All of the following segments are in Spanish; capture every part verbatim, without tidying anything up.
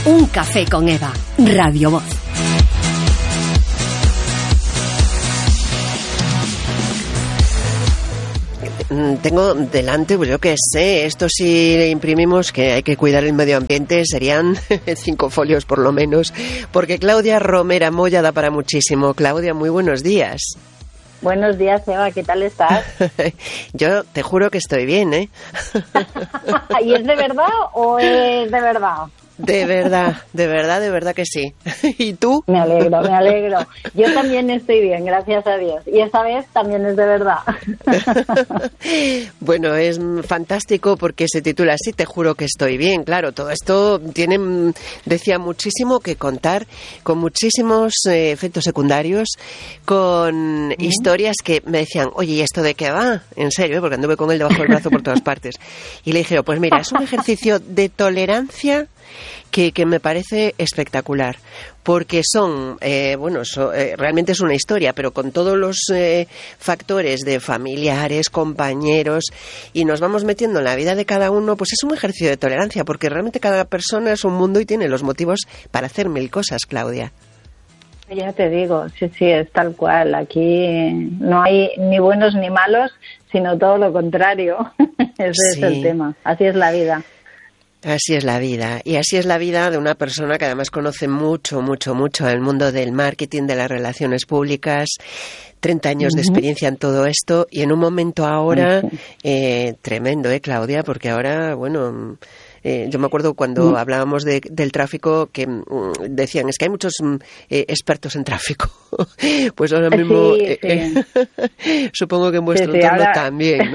Un café con Eva, Radio Voz. Tengo delante, pues yo qué sé, esto si le imprimimos que hay que cuidar el medio ambiente, serían cinco folios por lo menos, porque Claudia Romera Moya da para muchísimo. Claudia, muy buenos días. Buenos días, Eva, ¿qué tal estás? Yo te juro que estoy bien, ¿eh? ¿Y es de verdad o es de verdad? De verdad, de verdad, de verdad que sí. ¿Y tú? Me alegro, me alegro. Yo también estoy bien, gracias a Dios. Y esta vez también es de verdad. Bueno, es fantástico porque se titula así, te juro que estoy bien. Claro, todo esto tiene, decía, muchísimo que contar, con muchísimos eh, efectos secundarios, con ¿Mm? historias que me decían, oye, ¿y esto de qué va? En serio, ¿eh? Porque anduve con él debajo del brazo por todas partes. Y le dije, pues mira, es un ejercicio de tolerancia Que, que me parece espectacular, porque son, eh, bueno, so, eh, realmente es una historia, pero con todos los eh, factores de familiares, compañeros, y nos vamos metiendo en la vida de cada uno, pues es un ejercicio de tolerancia, porque realmente cada persona es un mundo y tiene los motivos para hacer mil cosas, Claudia. Ya te digo, sí, sí, es tal cual. Aquí no hay ni buenos ni malos, sino todo lo contrario. Ese sí. Es el tema. Así es la vida. Así es la vida, y así es la vida de una persona que además conoce mucho, mucho, mucho el mundo del marketing, de las relaciones públicas, treinta años uh-huh. de experiencia en todo esto, y en un momento ahora uh-huh. eh, tremendo, ¿eh, Claudia? Porque ahora, bueno... Eh, yo me acuerdo cuando mm. hablábamos de, del tráfico que mm, decían, es que hay muchos mm, eh, expertos en tráfico. Pues ahora mismo sí, eh, sí. Eh, supongo que en vuestro sí, sí, entorno ahora... también, ¿no?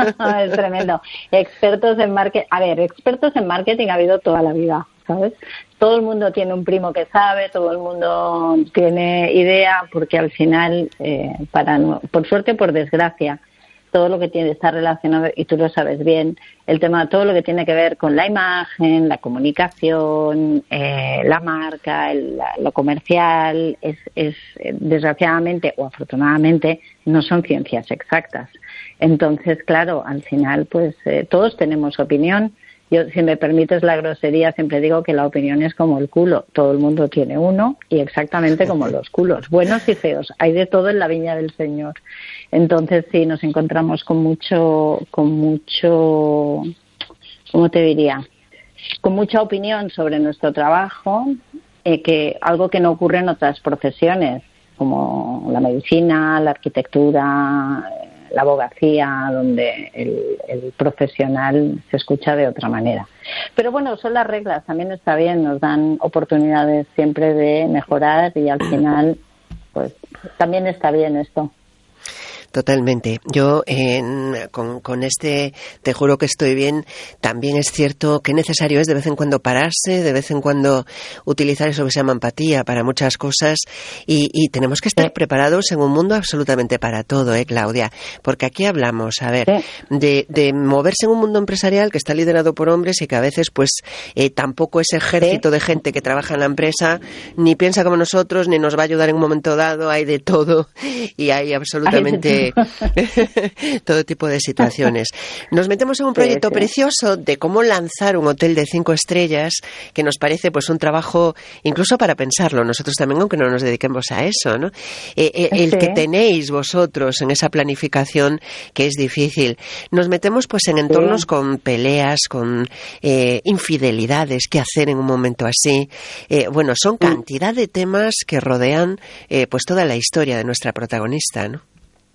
Es tremendo. Expertos en marketing, a ver, expertos en marketing ha habido toda la vida, ¿sabes? Todo el mundo tiene un primo que sabe, todo el mundo tiene idea, porque al final, eh, para no, por suerte o por desgracia, todo lo que tiene está relacionado, y tú lo sabes bien, el tema, todo lo que tiene que ver con la imagen, la comunicación, eh, la marca, el, la, lo comercial, es, es desgraciadamente o afortunadamente no son ciencias exactas. Entonces, claro, al final, pues eh, todos tenemos opinión. Yo, si me permites la grosería, siempre digo que la opinión es como el culo. Todo el mundo tiene uno y exactamente como los culos, buenos y feos. Hay de todo en la viña del Señor. Entonces, sí, nos encontramos con mucho, con mucho, ¿cómo te diría? Con mucha opinión sobre nuestro trabajo, eh, que algo que no ocurre en otras profesiones, como la medicina, la arquitectura, la abogacía, donde el, el profesional se escucha de otra manera. Pero bueno, son las reglas, también está bien, nos dan oportunidades siempre de mejorar y al final, pues también está bien esto. Totalmente. Yo eh, con, con este te juro que estoy bien. También es cierto que necesario es de vez en cuando pararse, de vez en cuando utilizar eso que se llama empatía para muchas cosas y, y tenemos que estar preparados en un mundo absolutamente para todo, ¿eh, Claudia? Porque aquí hablamos, a ver, de, de moverse en un mundo empresarial que está liderado por hombres y que a veces pues eh, tampoco ese ejército de gente que trabaja en la empresa ni piensa como nosotros ni nos va a ayudar en un momento dado. Hay de todo y hay absolutamente todo tipo de situaciones. Nos metemos en un proyecto sí, sí. precioso de cómo lanzar un hotel de cinco estrellas que nos parece pues un trabajo incluso para pensarlo nosotros también, aunque no nos dediquemos a eso, ¿no? Eh, eh, el sí. que tenéis vosotros en esa planificación que es difícil. Nos metemos pues en entornos sí. con peleas, con eh, infidelidades, qué hacer en un momento así. Eh, bueno, son cantidad de temas que rodean eh, pues toda la historia de nuestra protagonista, ¿no?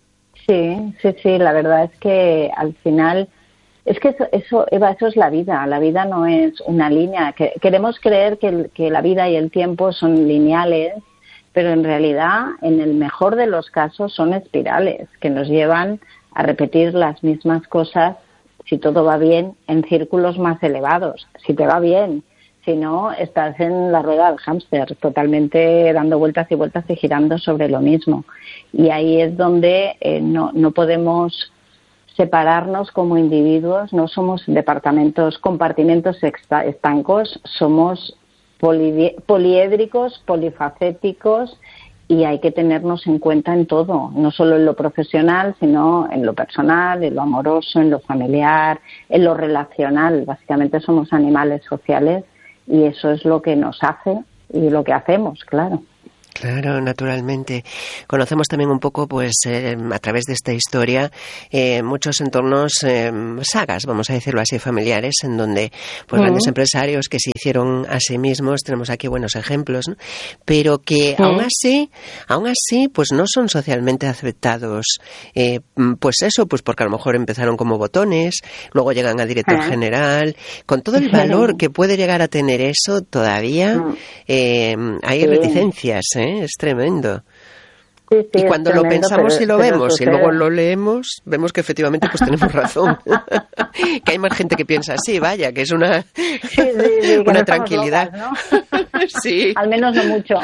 Sí, sí, sí, la verdad es que al final, es que eso, eso, Eva, eso es la vida, la vida no es una línea, que, queremos creer que, el, que la vida y el tiempo son lineales, pero en realidad, en el mejor de los casos, son espirales, que nos llevan a repetir las mismas cosas, si todo va bien, en círculos más elevados, si te va bien. Si no, estás en la rueda del hámster, totalmente dando vueltas y vueltas y girando sobre lo mismo. Y ahí es donde eh, no, no podemos separarnos como individuos, no somos departamentos, compartimentos estancos, somos poli, poliédricos, polifacéticos y hay que tenernos en cuenta en todo, no solo en lo profesional, sino en lo personal, en lo amoroso, en lo familiar, en lo relacional. Básicamente somos animales sociales y eso es lo que nos hace y lo que hacemos, claro. Claro, naturalmente. Conocemos también un poco, pues, eh, a través de esta historia, eh, muchos entornos, eh, sagas, vamos a decirlo así, familiares, en donde, pues, uh-huh. grandes empresarios que se hicieron a sí mismos, tenemos aquí buenos ejemplos, ¿no? Pero que uh-huh. aún así, aún así, pues, no son socialmente aceptados. Eh, pues eso, pues, porque a lo mejor empezaron como botones, luego llegan a director uh-huh. general, con todo el valor que puede llegar a tener eso, todavía eh, hay sí. reticencias, ¿eh? Es tremendo. Sí, sí, y cuando tremendo, lo pensamos pero, y lo vemos sucede. y luego lo leemos, vemos que efectivamente pues tenemos razón. Que hay más gente que piensa así, vaya, que es una, sí, sí, sí, una no tranquilidad. Locas, ¿no? Sí. Al menos no mucho.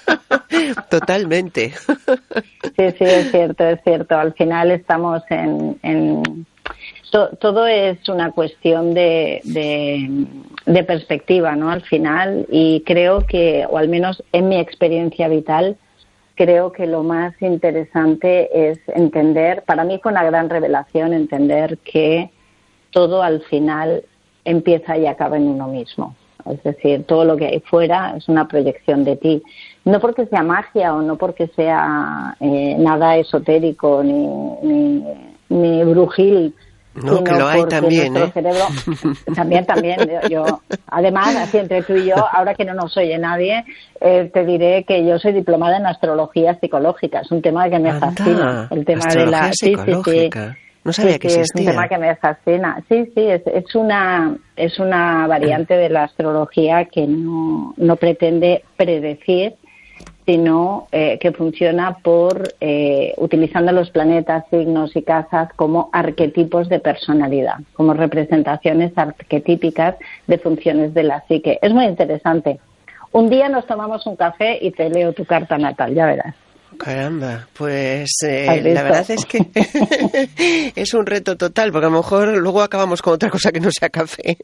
Totalmente. Sí, sí, es cierto, es cierto. Al final estamos en... en... Todo es una cuestión de, de, de perspectiva, ¿no? Al final, y creo que, o al menos en mi experiencia vital, creo que lo más interesante es entender, para mí fue una gran revelación entender que todo al final empieza y acaba en uno mismo. Es decir, todo lo que hay fuera es una proyección de ti. No porque sea magia o no porque sea eh, nada esotérico ni, ni, ni brujil, no, que lo hay también, ¿eh? Cerebro, también, también. Yo, yo, además, así entre tú y yo, ahora que no nos oye nadie, eh, te diré que yo soy diplomada en astrología psicológica. Es un tema que me Anda, fascina. El tema de la psicológica. Sí, sí, sí. No sabía sí, que sí, existía. Es un tema que me fascina. Sí, sí, es, es una es una variante de la astrología que no, no pretende predecir, sino eh, que funciona por eh, utilizando los planetas, signos y casas como arquetipos de personalidad, como representaciones arquetípicas de funciones de la psique. Es muy interesante. Un día nos tomamos un café y te leo tu carta natal, ya verás. Caramba, pues eh, la verdad es que es un reto total, porque a lo mejor luego acabamos con otra cosa que no sea café.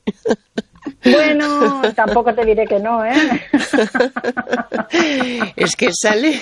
Bueno, tampoco te diré que no, ¿eh? Es que sale,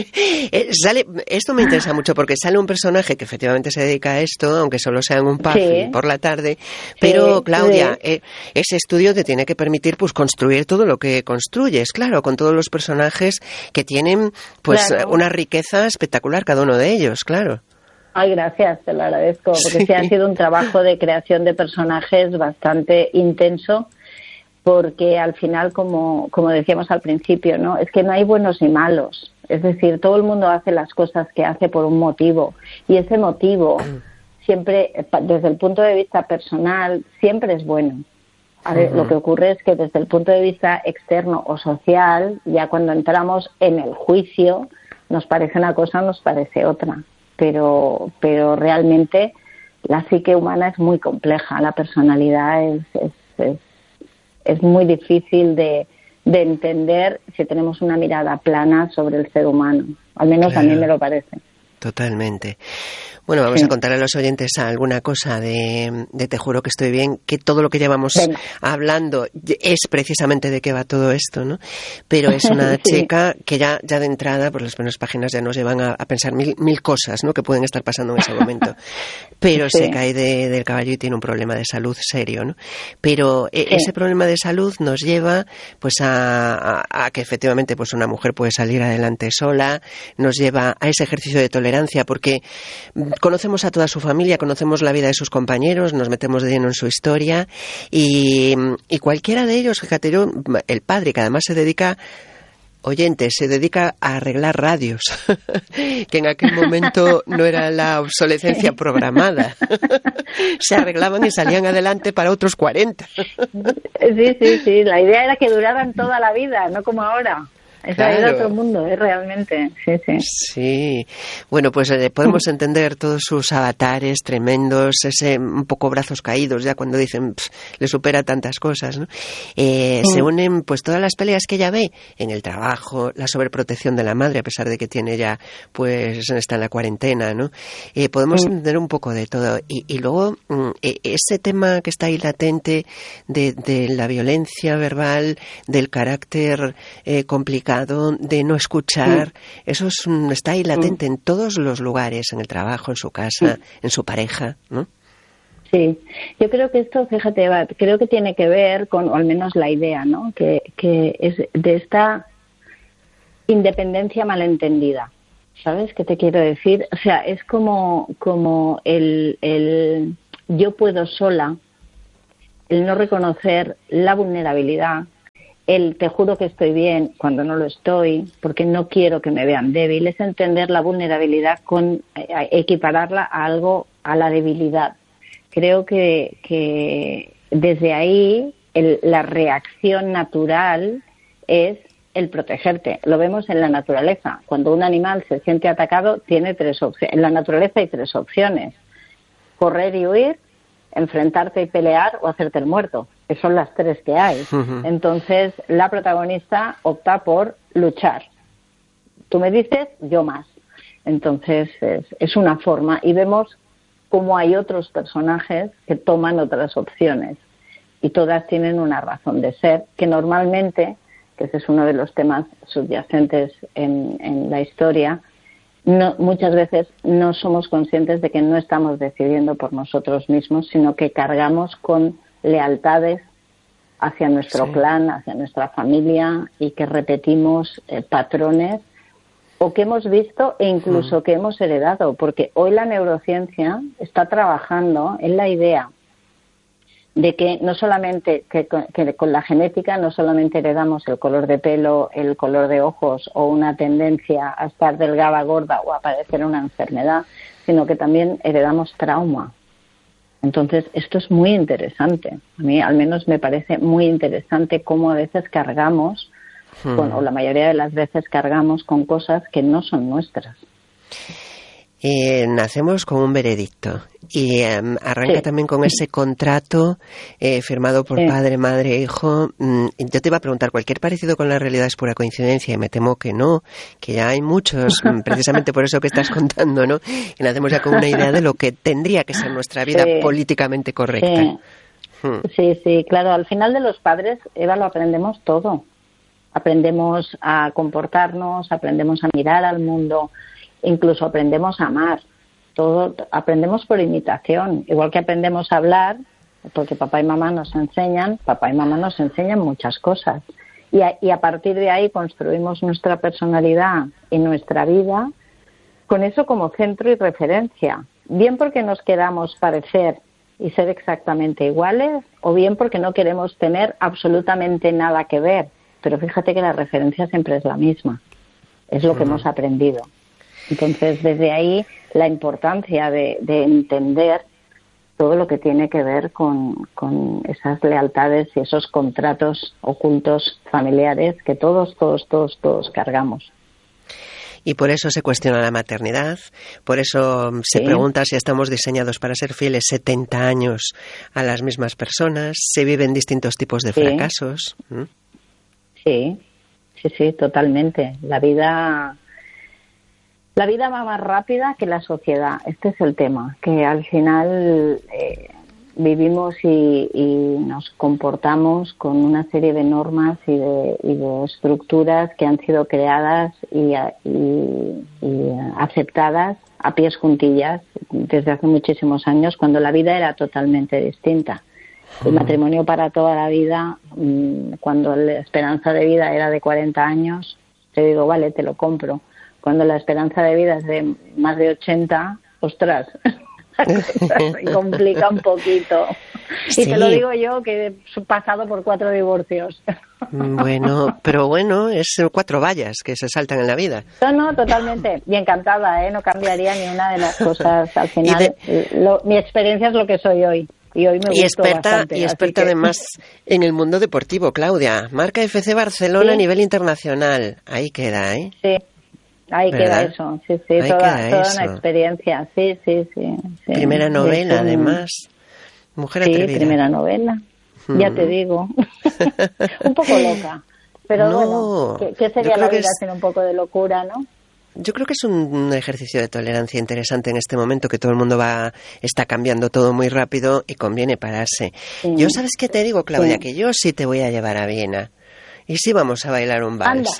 sale, esto me interesa mucho porque sale un personaje que efectivamente se dedica a esto, aunque solo sea en un pub sí. por la tarde, pero sí, Claudia, sí. Eh, ese estudio te tiene que permitir pues construir todo lo que construyes, claro, con todos los personajes que tienen pues claro. una riqueza espectacular cada uno de ellos, claro. Ay, gracias, te lo agradezco, porque sí. sí ha sido un trabajo de creación de personajes bastante intenso, porque al final, como, como decíamos al principio, ¿no? Es que no hay buenos ni malos. Es decir, todo el mundo hace las cosas que hace por un motivo, y ese motivo siempre, desde el punto de vista personal, siempre es bueno. A ver, uh-huh. Lo que ocurre es que desde el punto de vista externo o social, ya cuando entramos en el juicio, nos parece una cosa, nos parece otra. Pero, pero realmente la psique humana es muy compleja, la personalidad es, es, es, es muy difícil de, de entender si tenemos una mirada plana sobre el ser humano. Al menos claro. A mí me lo parece. Totalmente. Bueno, vamos sí. a contar a los oyentes alguna cosa de, de Te juro que estoy bien, que todo lo que llevamos Venga. hablando es precisamente de qué va todo esto, ¿no? Pero es una sí. chica que ya, ya de entrada, por las primeras páginas ya nos llevan a, a pensar mil, mil cosas, ¿no? Que pueden estar pasando en ese momento. Pero sí. se cae de, del caballo y tiene un problema de salud serio, ¿no? Pero sí. ese problema de salud nos lleva, pues, a, a, a que efectivamente, pues, una mujer puede salir adelante sola, nos lleva a ese ejercicio de tolerancia, porque conocemos a toda su familia, conocemos la vida de sus compañeros, nos metemos de lleno en su historia y, y cualquiera de ellos, fíjate yo, el padre que además se dedica, oyente, se dedica a arreglar radios, que en aquel momento no era la obsolescencia programada, se arreglaban y salían adelante para otros cuarenta. Sí, sí, sí, la idea era que duraran toda la vida, no como ahora. Eso claro. Era otro mundo, ¿eh? Realmente, sí, sí. Sí, bueno, pues eh, podemos entender todos sus avatares tremendos, ese un poco brazos caídos, ya cuando dicen, pff, le supera tantas cosas, ¿no? Eh, sí. Se unen pues todas las peleas que ella ve en el trabajo, la sobreprotección de la madre, a pesar de que tiene ya, pues está en la cuarentena, ¿no? Eh, podemos sí. entender un poco de todo. Y, y luego, eh, ese tema que está ahí latente de, de la violencia verbal, del carácter eh, complicado, de no escuchar, sí. eso es, está ahí latente sí. en todos los lugares, en el trabajo, en su casa, sí. en su pareja, ¿no? Sí, yo creo que esto, fíjate, Eva, creo que tiene que ver con, o al menos la idea, ¿no? Que, que es de esta independencia malentendida. ¿Sabes qué te quiero decir? O sea, es como, como el, el yo puedo sola, el no reconocer la vulnerabilidad, el te juro que estoy bien cuando no lo estoy, porque no quiero que me vean débil, es entender la vulnerabilidad con eh, equipararla a algo, a la debilidad. Creo que, que desde ahí el, la reacción natural es el protegerte. Lo vemos en la naturaleza. Cuando un animal se siente atacado, tiene tres opciones. En la naturaleza hay tres opciones: correr y huir, enfrentarte y pelear o hacerte el muerto. Que son las tres que hay. Uh-huh. Entonces, la protagonista opta por luchar. Tú me dices, yo más. Entonces, es, es una forma. Y vemos cómo hay otros personajes que toman otras opciones. Y todas tienen una razón de ser, que normalmente, que ese es uno de los temas subyacentes en, en la historia, no, muchas veces no somos conscientes de que no estamos decidiendo por nosotros mismos, sino que cargamos con lealtades hacia nuestro sí. clan, hacia nuestra familia, y que repetimos eh, patrones o que hemos visto e incluso mm. que hemos heredado, porque hoy la neurociencia está trabajando en la idea de que no solamente que, que con la genética no solamente heredamos el color de pelo, el color de ojos o una tendencia a estar delgada, gorda o a padecer una enfermedad, sino que también heredamos trauma. Entonces, esto es muy interesante. A mí, al menos, me parece muy interesante cómo a veces cargamos, hmm. con, o la mayoría de las veces cargamos con cosas que no son nuestras. Eh, nacemos con un veredicto y eh, arranca sí. también con ese contrato eh, firmado por sí. padre, madre, hijo. Mm, yo te iba a preguntar, ¿cualquier parecido con la realidad es pura coincidencia? Y me temo que no, que ya hay muchos, precisamente por eso que estás contando, ¿no? Y nacemos ya con una idea de lo que tendría que ser nuestra vida sí. políticamente correcta. Sí. Hmm. sí, sí, claro. Al final de los padres, Eva, lo aprendemos todo. Aprendemos a comportarnos, aprendemos a mirar al mundo, incluso aprendemos a amar. Todo aprendemos por imitación, igual que aprendemos a hablar, porque papá y mamá nos enseñan, papá y mamá nos enseñan muchas cosas. Y a, y a partir de ahí construimos nuestra personalidad y nuestra vida con eso como centro y referencia. Bien porque nos queramos parecer y ser exactamente iguales, o bien porque no queremos tener absolutamente nada que ver. Pero fíjate que la referencia siempre es la misma. Es lo que hemos aprendido. Entonces, desde ahí, la importancia de, de entender todo lo que tiene que ver con, con esas lealtades y esos contratos ocultos familiares que todos, todos, todos, todos cargamos. Y por eso se cuestiona la maternidad, por eso se sí. pregunta si estamos diseñados para ser fieles setenta años a las mismas personas, se viven distintos tipos de sí. fracasos. ¿Mm? Sí, sí, sí, totalmente. La vida... La vida va más rápida que la sociedad. Este es el tema, que al final eh, vivimos y, y nos comportamos con una serie de normas y de, y de estructuras que han sido creadas y, y, y aceptadas a pies juntillas desde hace muchísimos años, cuando la vida era totalmente distinta. El matrimonio para toda la vida, cuando la esperanza de vida era de cuarenta años, te digo, vale, te lo compro. Cuando la esperanza de vida es de más de ochenta, ostras, se complica un poquito. Sí. Y te lo digo yo, que he pasado por cuatro divorcios. Bueno, pero bueno, es cuatro vallas que se saltan en la vida. No, no, totalmente. Y encantada, ¿eh? No cambiaría ni una de las cosas. Al final, de... lo, mi experiencia es lo que soy hoy. Y hoy me y gustó experta, bastante. Y experta que... además en el mundo deportivo, Claudia. Marca F C Barcelona sí. a nivel internacional. Ahí queda, ¿eh? Sí. Ahí ¿verdad? Queda eso, sí, sí, Ahí toda, toda eso. una experiencia, sí, sí, sí. sí. Primera novela, sí, además, mujer sí, atrevida. Sí, primera novela, hmm. ya te digo, un poco loca, pero no, bueno, ¿qué, qué sería la vida es... sin un poco de locura, no? Yo creo que es un ejercicio de tolerancia interesante en este momento, que todo el mundo va está cambiando todo muy rápido y conviene pararse. Sí. Yo, ¿sabes qué te digo, Claudia? Sí. Que yo sí te voy a llevar a Viena. ¿Y si vamos a bailar un vals? Anda.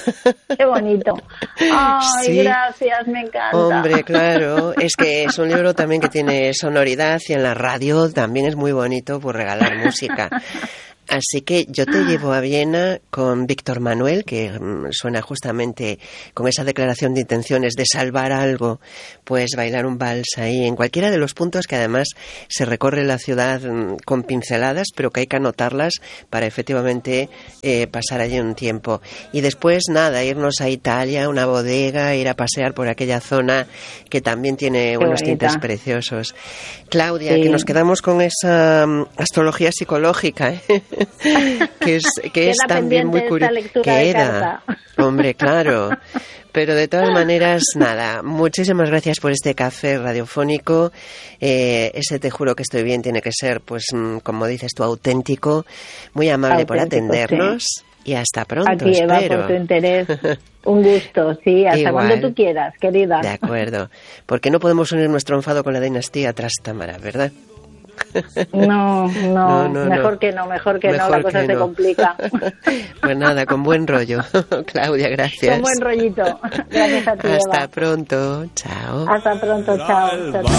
Qué bonito. Ay, sí. Gracias, me encanta. Hombre, claro, es que es un libro también que tiene sonoridad y en la radio también es muy bonito por regalar música. Así que yo te llevo a Viena con Víctor Manuel, que suena justamente con esa declaración de intenciones de salvar algo, pues bailar un vals ahí, en cualquiera de los puntos que además se recorre la ciudad con pinceladas, pero que hay que anotarlas para efectivamente eh, pasar allí un tiempo. Y después, nada, irnos a Italia, una bodega, ir a pasear por aquella zona que también tiene Qué unos bonita. tintes preciosos. Claudia, sí. que nos quedamos con esa um, astrología psicológica, ¿eh? que es, que es también muy curioso. Queda, hombre, claro. Pero de todas maneras, nada, muchísimas gracias por este café radiofónico. Eh, ese Te juro que estoy bien tiene que ser, pues, como dices tú, auténtico. Muy amable auténtico, por atendernos. Sí. Y hasta pronto, a ti, Eva, espero. por tu interés. Un gusto, sí, hasta Igual. cuando tú quieras, querida. De acuerdo. Porque no podemos unir nuestro enfado con la dinastía Trastámara, ¿verdad? No, no, no, no mejor no. que no, mejor que mejor no, la cosa se no. complica. Pues nada, con buen rollo. Claudia, gracias. Con buen rollito. Gracias a ti, Hasta Eva. pronto, chao. Hasta pronto, chao. chao, chao.